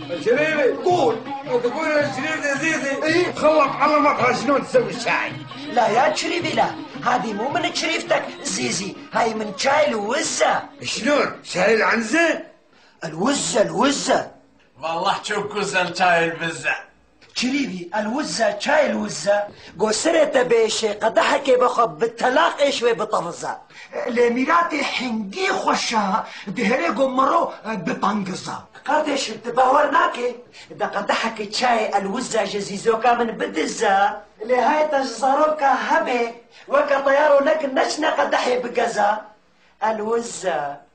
شريفي قول. تقول الشريف يا زيزي ايه؟ خلط علمك شلون تسوي الشاي. لا يا شريفي لا، هذه مو من شريفتك زيزي، هاي من شاي الوزة. شلون؟ شاي العنزة؟ الوزة والله تشوكوز شاي البزة شريفي، الوزة شاي الوزة قوسرة بيشي قدحك بخب بالتلاقي شوي بطفزة لميراتي حنقي خوشها دهري قمرو بطنقزة قردش تباورناكي دا قدحك شاي الوزة جزيزوكا من بدزة لهاي تجزاروكا هبي وكا طيارو لك نشنا قدحي بقزة الوزة